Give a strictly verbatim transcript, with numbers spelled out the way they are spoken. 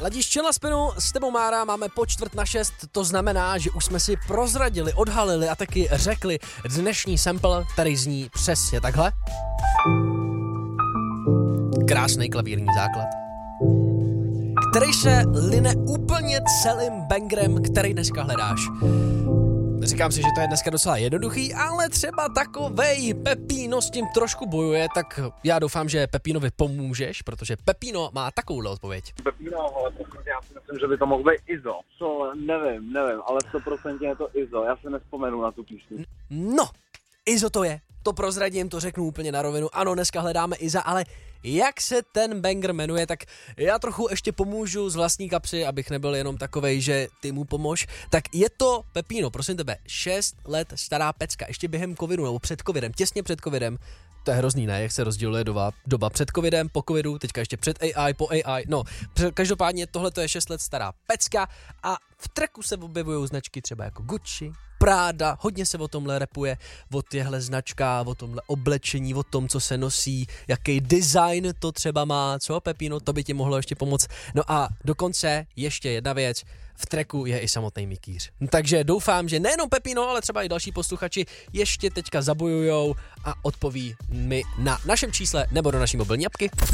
Ladíš Chill na Spinu, s tebou Mára, máme po čtvrt na šest, to znamená, že už jsme si prozradili, odhalili a taky řekli dnešní sample, který zní přesně takhle. Krásný klavírní základ, který se line úplně celým bangerem, který dneska hledáš. Říkám si, že to je dneska docela jednoduchý, ale třeba takovej Pepino s tím trošku bojuje, tak já doufám, že Pepinovi pomůžeš, protože Pepino má takovouhle odpověď. Pepino, ale pokud já si myslím, že by to mohl být Izo. Co, nevím, nevím, ale sto procent je to Izo, já se nespomenu na tu písni. No, Izo to je, to prozradím, to řeknu úplně na rovinu. Ano, dneska hledáme Iza, ale jak se ten banger jmenuje, tak já trochu ještě pomůžu z vlastní kapsy, abych nebyl jenom takovej, že ty mu pomož. Tak je to Pepino, prosím tebe, šest let stará pecka, ještě během covidu, nebo před covidem, těsně před covidem. To je hrozný, ne? Jak se rozděluje doba, doba před covidem, po covidu, teďka ještě před A I, po A I. No, každopádně tohle to je šest let stará pecka a v tracku se objevují značky třeba jako Gucci, Prada, hodně se o tomhle rapuje, o těhle značkách, o tomhle oblečení, o tom, co se nosí, jaký design to třeba má, co Pepino, to by ti mohlo ještě pomoct. No a dokonce ještě jedna věc, v tracku je i samotný mikýř. Takže doufám, že nejenom Pepino, ale třeba i další posluchači ještě teďka zabojujou a odpoví mi na našem čísle nebo do naší mobilní apky.